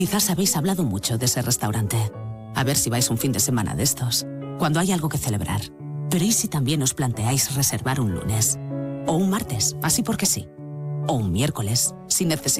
Quizás habéis hablado mucho de ese restaurante. A ver si vais un fin de semana de estos, cuando hay algo que celebrar. Pero ¿y si también os planteáis reservar un lunes? O un martes, así porque sí. O un miércoles, sin necesidad